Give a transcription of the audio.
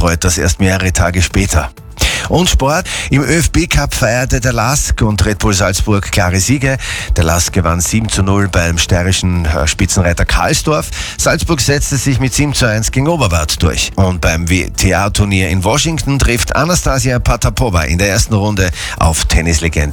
bereut das erst mehrere Tage später. Und Sport. Im ÖFB-Cup feierte der LASK und Red Bull Salzburg klare Siege. Der LASK gewann 7:0 beim steirischen Spitzenreiter Karlsdorf. Salzburg setzte sich mit 7:1 gegen Oberwart durch. Und beim WTA-Turnier in Washington trifft Anastasia Potapova in der ersten Runde auf Tennislegende